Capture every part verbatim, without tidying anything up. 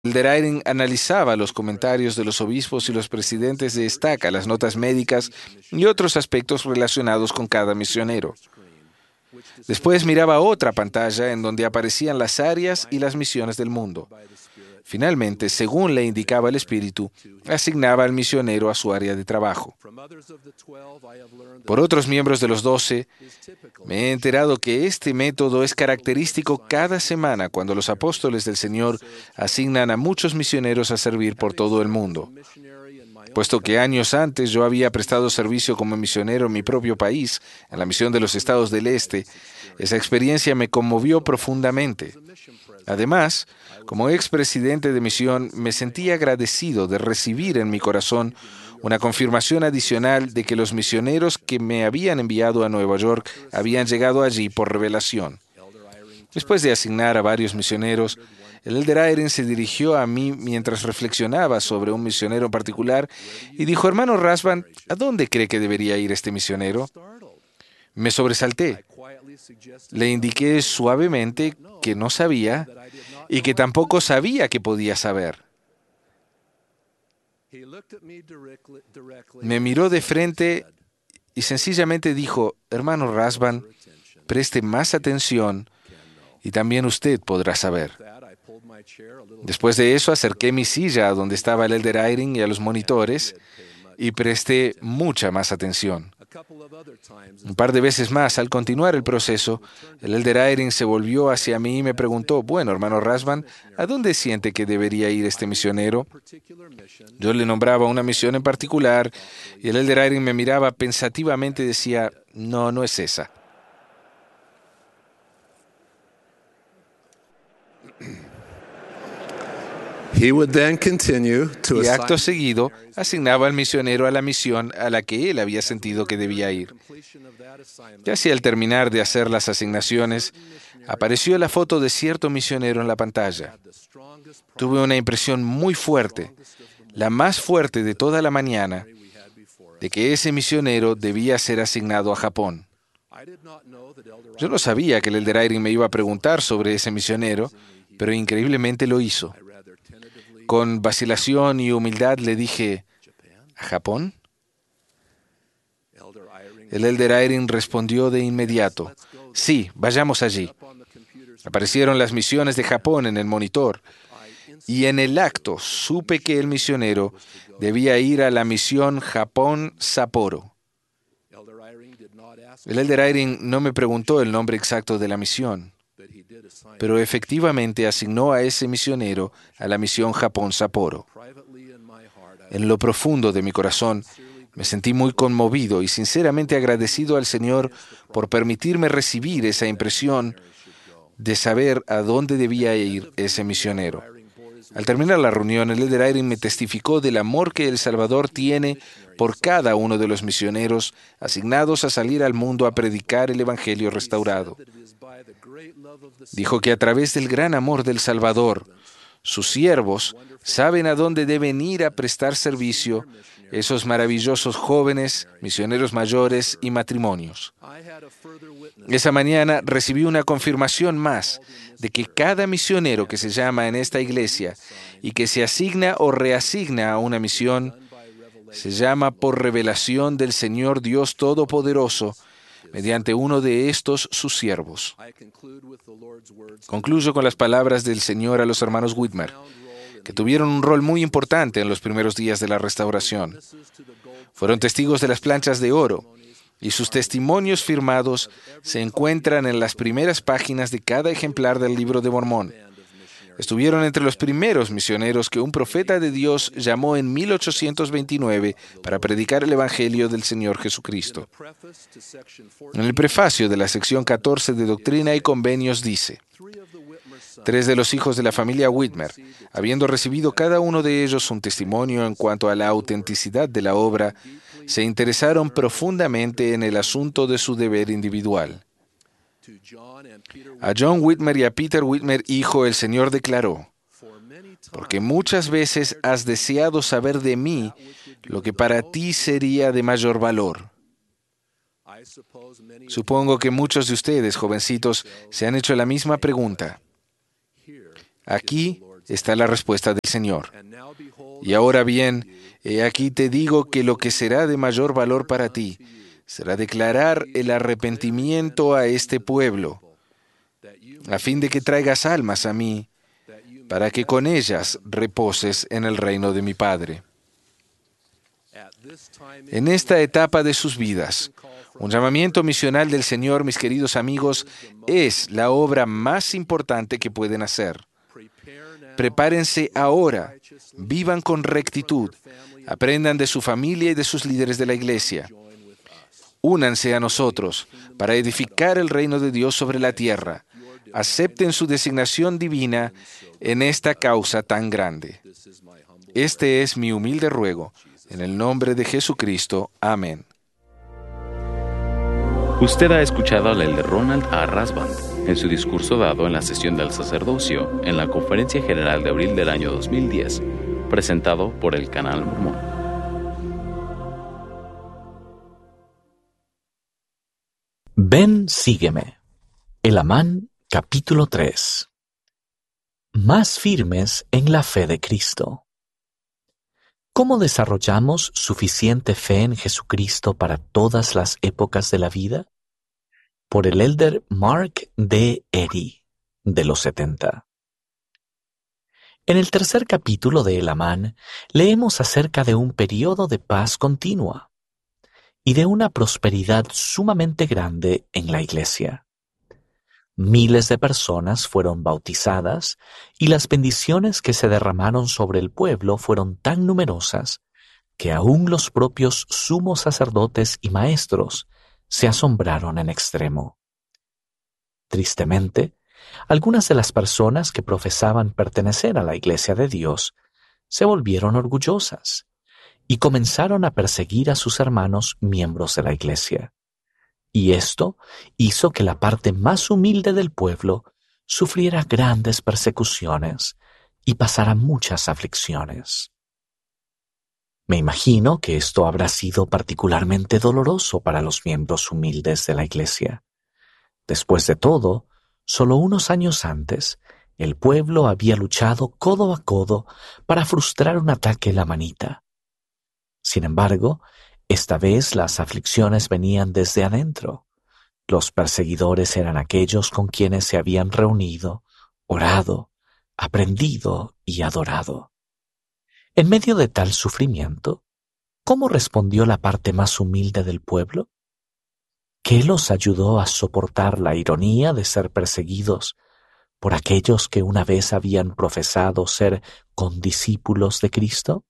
Elder analizaba los comentarios de los obispos y los presidentes de estaca, las notas médicas y otros aspectos relacionados con cada misionero. Después miraba otra pantalla en donde aparecían las áreas y las misiones del mundo. Finalmente, según le indicaba el Espíritu, asignaba al misionero a su área de trabajo. Por otros miembros de los doce, me he enterado que este método es característico cada semana cuando los apóstoles del Señor asignan a muchos misioneros a servir por todo el mundo. Puesto que años antes yo había prestado servicio como misionero en mi propio país, en la misión de los Estados del Este, esa experiencia me conmovió profundamente. Además, como expresidente de misión, me sentí agradecido de recibir en mi corazón una confirmación adicional de que los misioneros que me habían enviado a Nueva York habían llegado allí por revelación. Después de asignar a varios misioneros, el Elder Eyring se dirigió a mí mientras reflexionaba sobre un misionero en particular y dijo: hermano Rasband, ¿a dónde cree que debería ir este misionero? Me sobresalté. Le indiqué suavemente que no sabía y que tampoco sabía que podía saber. Me miró de frente y sencillamente dijo: hermano Rasband, preste más atención y también usted podrá saber. Después de eso, acerqué mi silla a donde estaba el Elder Eyring y a los monitores y presté mucha más atención. Un par de veces más, al continuar el proceso, el Elder Eyring se volvió hacia mí y me preguntó: bueno, hermano Rasband, ¿a dónde siente que debería ir este misionero? Yo le nombraba una misión en particular y el Elder Eyring me miraba pensativamente y decía: no, no es esa. He would then continue to Y acto assign seguido asignaba al misionero a la misión a la que él había sentido que debía ir. Casi al terminar de hacer las asignaciones, apareció la foto de cierto misionero en la pantalla. Tuve una impresión muy fuerte, la más fuerte de toda la mañana, de que ese misionero debía ser asignado a Japón. Yo no sabía que el Elder Eyring me iba a preguntar sobre ese misionero, pero increíblemente lo hizo. Con vacilación y humildad le dije: ¿a Japón? El Elder Eyring respondió de inmediato: sí, vayamos allí. Aparecieron las misiones de Japón en el monitor, y en el acto supe que el misionero debía ir a la misión Japón-Sapporo. El Elder Eyring no me preguntó el nombre exacto de la misión, pero efectivamente asignó a ese misionero a la misión Japón-Sapporo. En lo profundo de mi corazón, me sentí muy conmovido y sinceramente agradecido al Señor por permitirme recibir esa impresión de saber a dónde debía ir ese misionero. Al terminar la reunión, el Elder Eyring me testificó del amor que El Salvador tiene por cada uno de los misioneros asignados a salir al mundo a predicar el Evangelio restaurado. Dijo que a través del gran amor del Salvador, sus siervos saben a dónde deben ir a prestar servicio esos maravillosos jóvenes, misioneros mayores y matrimonios. Esa mañana recibí una confirmación más de que cada misionero que se llama en esta iglesia y que se asigna o reasigna a una misión, se llama por revelación del Señor Dios Todopoderoso, mediante uno de estos sus siervos. Concluyo con las palabras del Señor a los hermanos Whitmer, que tuvieron un rol muy importante en los primeros días de la restauración. Fueron testigos de las planchas de oro, y sus testimonios firmados se encuentran en las primeras páginas de cada ejemplar del Libro de Mormón. Estuvieron entre los primeros misioneros que un profeta de Dios llamó en mil ochocientos veintinueve para predicar el Evangelio del Señor Jesucristo. En el prefacio de la sección catorce de Doctrina y Convenios dice: tres de los hijos de la familia Whitmer, habiendo recibido cada uno de ellos un testimonio en cuanto a la autenticidad de la obra, se interesaron profundamente en el asunto de su deber individual. A John Whitmer y a Peter Whitmer, hijo, el Señor declaró: porque muchas veces has deseado saber de mí lo que para ti sería de mayor valor. Supongo que muchos de ustedes, jovencitos, se han hecho la misma pregunta. Aquí está la respuesta del Señor. Y ahora bien, he aquí te digo que lo que será de mayor valor para ti será declarar el arrepentimiento a este pueblo, a fin de que traigas almas a mí, para que con ellas reposes en el reino de mi Padre. En esta etapa de sus vidas, un llamamiento misional del Señor, mis queridos amigos, es la obra más importante que pueden hacer. Prepárense ahora, vivan con rectitud, aprendan de su familia y de sus líderes de la iglesia. Únanse a nosotros para edificar el reino de Dios sobre la tierra. Acepten su designación divina en esta causa tan grande. Este es mi humilde ruego, en el nombre de Jesucristo. Amén. Usted ha escuchado al elder Ronald A. Rasband en su discurso dado en la sesión del sacerdocio en la Conferencia General de abril del año dos mil diez, presentado por el Canal Mormón. Ven, sígueme. Elamán, capítulo tres. Más firmes en la fe de Cristo. ¿Cómo desarrollamos suficiente fe en Jesucristo para todas las épocas de la vida? Por el elder Mark D. Eddy, de los setenta. En el tercer capítulo de Elamán, leemos acerca de un periodo de paz continua y de una prosperidad sumamente grande en la iglesia. Miles de personas fueron bautizadas y las bendiciones que se derramaron sobre el pueblo fueron tan numerosas que aún los propios sumos sacerdotes y maestros se asombraron en extremo. Tristemente, algunas de las personas que profesaban pertenecer a la Iglesia de Dios se volvieron orgullosas y comenzaron a perseguir a sus hermanos miembros de la Iglesia. Y esto hizo que la parte más humilde del pueblo sufriera grandes persecuciones y pasara muchas aflicciones. Me imagino que esto habrá sido particularmente doloroso para los miembros humildes de la Iglesia. Después de todo, solo unos años antes, el pueblo había luchado codo a codo para frustrar un ataque lamanita. Sin embargo, esta vez las aflicciones venían desde adentro. Los perseguidores eran aquellos con quienes se habían reunido, orado, aprendido y adorado. En medio de tal sufrimiento, ¿cómo respondió la parte más humilde del pueblo? ¿Qué los ayudó a soportar la ironía de ser perseguidos por aquellos que una vez habían profesado ser condiscípulos de Cristo?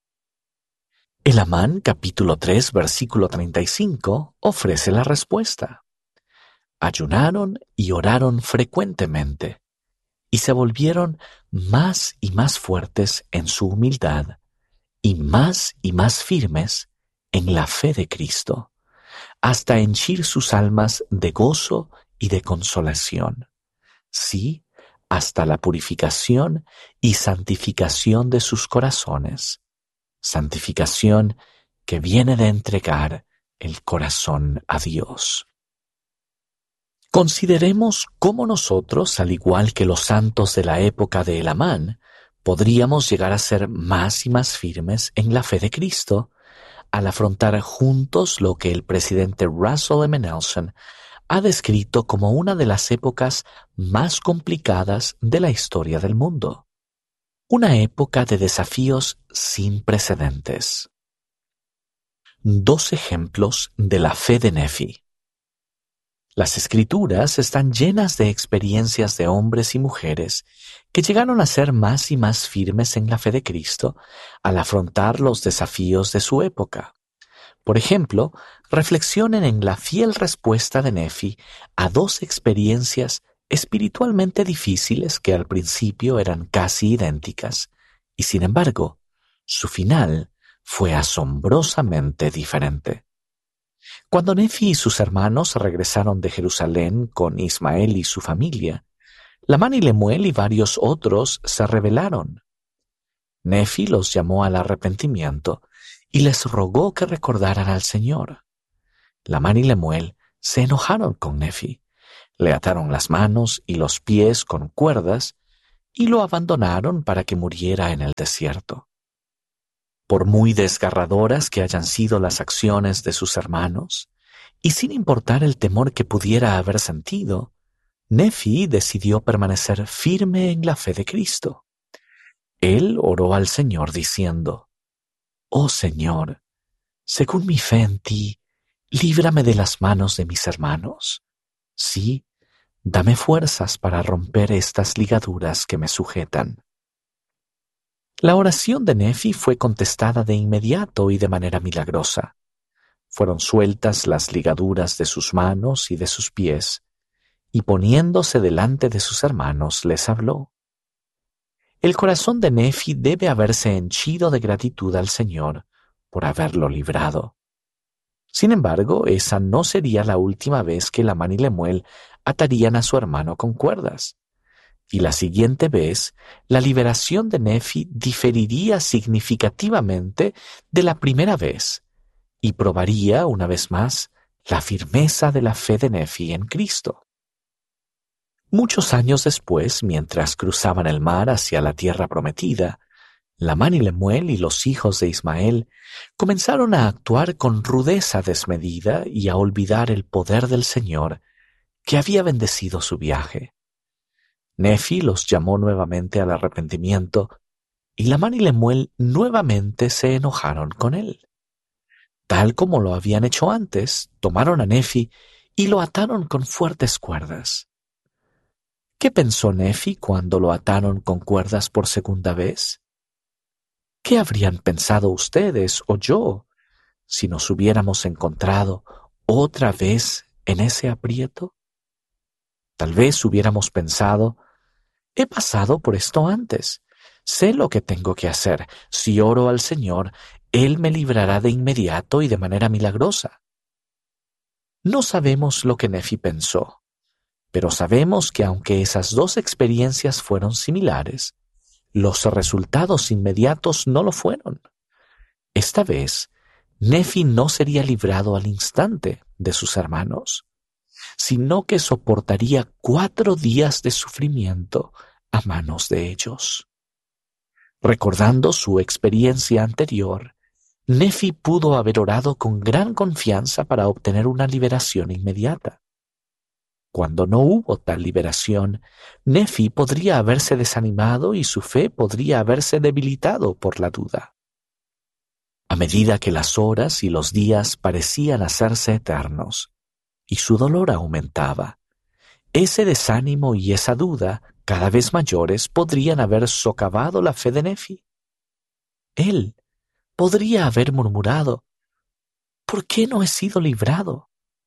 Elamán, capítulo tres, versículo treinta y cinco, ofrece la respuesta. Ayunaron y oraron frecuentemente, y se volvieron más y más fuertes en su humildad, y más y más firmes en la fe de Cristo, hasta henchir sus almas de gozo y de consolación, sí, hasta la purificación y santificación de sus corazones, santificación que viene de entregar el corazón a Dios. Consideremos cómo nosotros, al igual que los santos de la época de Elamán, podríamos llegar a ser más y más firmes en la fe de Cristo al afrontar juntos lo que el presidente Russell M. Nelson ha descrito como una de las épocas más complicadas de la historia del mundo. Una época de desafíos sin precedentes. Dos ejemplos de la fe de Nefi. Las Escrituras están llenas de experiencias de hombres y mujeres que llegaron a ser más y más firmes en la fe de Cristo al afrontar los desafíos de su época. Por ejemplo, reflexionen en la fiel respuesta de Nefi a dos experiencias espiritualmente difíciles que al principio eran casi idénticas, y sin embargo, su final fue asombrosamente diferente. Cuando Nefi y sus hermanos regresaron de Jerusalén con Ismael y su familia, Lamán y Lemuel y varios otros se rebelaron. Nefi los llamó al arrepentimiento y les rogó que recordaran al Señor. Lamán y Lemuel se enojaron con Nefi, le ataron las manos y los pies con cuerdas y lo abandonaron para que muriera en el desierto. Por muy desgarradoras que hayan sido las acciones de sus hermanos, y sin importar el temor que pudiera haber sentido, Nefi decidió permanecer firme en la fe de Cristo. Él oró al Señor diciendo: «Oh Señor, según mi fe en ti, líbrame de las manos de mis hermanos. Sí, dame fuerzas para romper estas ligaduras que me sujetan». La oración de Nefi fue contestada de inmediato y de manera milagrosa. Fueron sueltas las ligaduras de sus manos y de sus pies, y poniéndose delante de sus hermanos les habló. El corazón de Nefi debe haberse henchido de gratitud al Señor por haberlo librado. Sin embargo, esa no sería la última vez que Lamán y Lemuel atarían a su hermano con cuerdas. Y la siguiente vez, la liberación de Nefi diferiría significativamente de la primera vez y probaría, una vez más, la firmeza de la fe de Nefi en Cristo. Muchos años después, mientras cruzaban el mar hacia la tierra prometida, Lamán y Lemuel y los hijos de Ismael comenzaron a actuar con rudeza desmedida y a olvidar el poder del Señor que había bendecido su viaje. Nefi los llamó nuevamente al arrepentimiento y Lamán y Lemuel nuevamente se enojaron con él. Tal como lo habían hecho antes, tomaron a Nefi y lo ataron con fuertes cuerdas. ¿Qué pensó Nefi cuando lo ataron con cuerdas por segunda vez? ¿Qué habrían pensado ustedes o yo si nos hubiéramos encontrado otra vez en ese aprieto? Tal vez hubiéramos pensado: he pasado por esto antes, sé lo que tengo que hacer. Si oro al Señor, Él me librará de inmediato y de manera milagrosa. No sabemos lo que Nefi pensó, pero sabemos que aunque esas dos experiencias fueron similares, los resultados inmediatos no lo fueron. Esta vez, Nefi no sería librado al instante de sus hermanos, sino que soportaría cuatro días de sufrimiento a manos de ellos. Recordando su experiencia anterior, Nefi pudo haber orado con gran confianza para obtener una liberación inmediata. Cuando no hubo tal liberación, Nefi podría haberse desanimado y su fe podría haberse debilitado por la duda. A medida que las horas y los días parecían hacerse eternos y su dolor aumentaba, ese desánimo y esa duda, cada vez mayores, podrían haber socavado la fe de Nefi. Él podría haber murmurado: ¿por qué no he sido librado?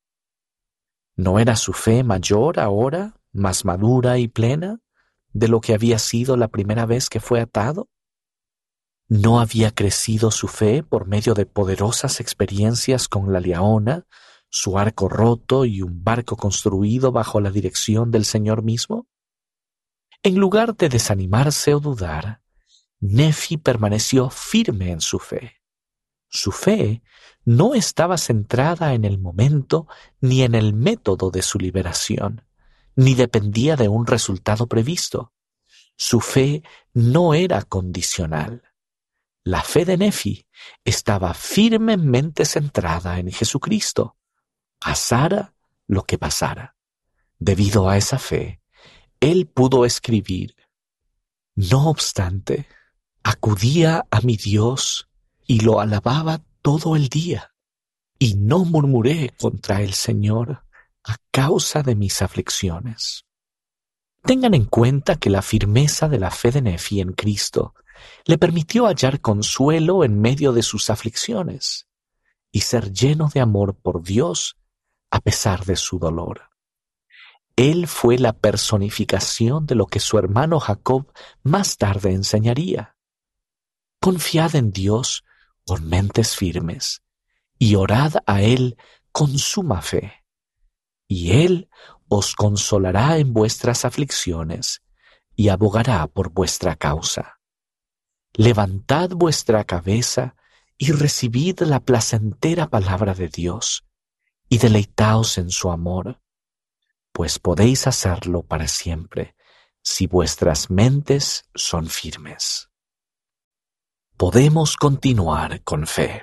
¿No era su fe mayor ahora, más madura y plena, de lo que había sido la primera vez que fue atado? ¿No había crecido su fe por medio de poderosas experiencias con la Liaona, su arco roto y un barco construido bajo la dirección del Señor mismo? En lugar de desanimarse o dudar, Nefi permaneció firme en su fe. Su fe no estaba centrada en el momento ni en el método de su liberación, ni dependía de un resultado previsto. Su fe no era condicional. La fe de Nefi estaba firmemente centrada en Jesucristo, pasara lo que pasara. Debido a esa fe, él pudo escribir: no obstante, acudía a mi Dios y lo alababa todo el día, y no murmuré contra el Señor a causa de mis aflicciones. Tengan en cuenta que la firmeza de la fe de Nefi en Cristo le permitió hallar consuelo en medio de sus aflicciones y ser lleno de amor por Dios a pesar de su dolor. Él fue la personificación de lo que su hermano Jacob más tarde enseñaría. Confiad en Dios con mentes firmes y orad a Él con suma fe, y Él os consolará en vuestras aflicciones y abogará por vuestra causa. Levantad vuestra cabeza y recibid la placentera palabra de Dios, y deleitaos en su amor, pues podéis hacerlo para siempre, si vuestras mentes son firmes. Podemos continuar con fe.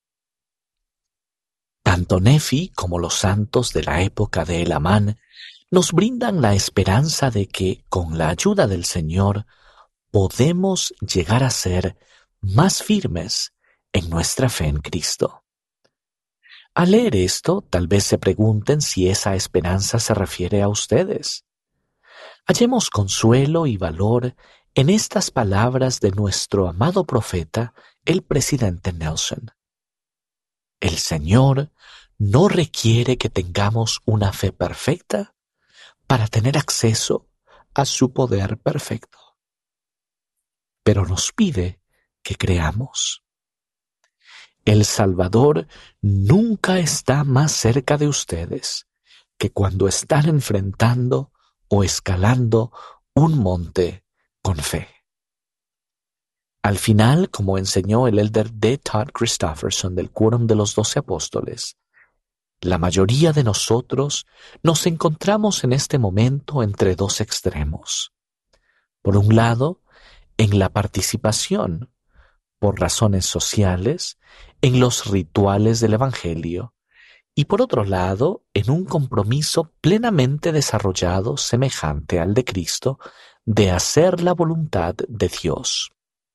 Tanto Nefi como los santos de la época de Elamán nos brindan la esperanza de que, con la ayuda del Señor, podemos llegar a ser más firmes en nuestra fe en Cristo. Al leer esto, tal vez se pregunten si esa esperanza se refiere a ustedes. Hallemos consuelo y valor en estas palabras de nuestro amado profeta, el presidente Nelson. El Señor no requiere que tengamos una fe perfecta para tener acceso a su poder perfecto, pero nos pide que creamos. El Salvador nunca está más cerca de ustedes que cuando están enfrentando o escalando un monte con fe. Al final, como enseñó el elder D. Todd Christofferson del Quórum de los Doce Apóstoles, la mayoría de nosotros nos encontramos en este momento entre dos extremos. Por un lado, en la participación, por razones sociales, en los rituales del Evangelio, y por otro lado, en un compromiso plenamente desarrollado semejante al de Cristo de hacer la voluntad de Dios.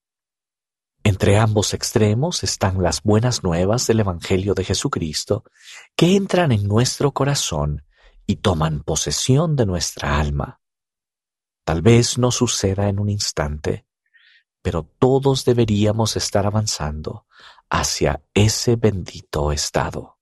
Entre ambos extremos están las buenas nuevas del Evangelio de Jesucristo que entran en nuestro corazón y toman posesión de nuestra alma. Tal vez no suceda en un instante, pero todos deberíamos estar avanzando hacia ese bendito estado.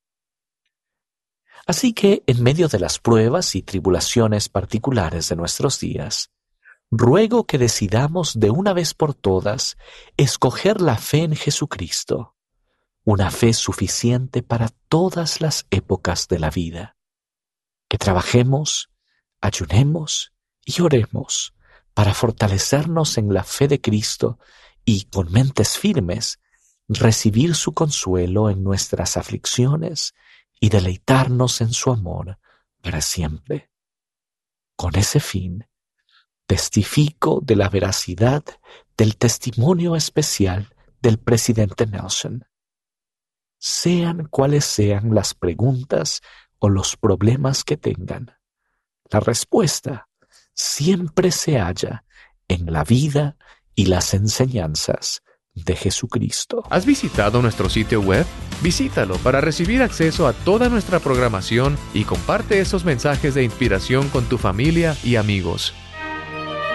Así que, en medio de las pruebas y tribulaciones particulares de nuestros días, ruego que decidamos de una vez por todas escoger la fe en Jesucristo, una fe suficiente para todas las épocas de la vida. Que trabajemos, ayunemos y oremos para fortalecernos en la fe de Cristo y, con mentes firmes, recibir su consuelo en nuestras aflicciones y deleitarnos en su amor para siempre. Con ese fin, testifico de la veracidad del testimonio especial del presidente Nelson. Sean cuales sean las preguntas o los problemas que tengan, la respuesta siempre se halla en la vida y las enseñanzas de Jesucristo. ¿Has visitado nuestro sitio web? Visítalo para recibir acceso a toda nuestra programación y comparte esos mensajes de inspiración con tu familia y amigos.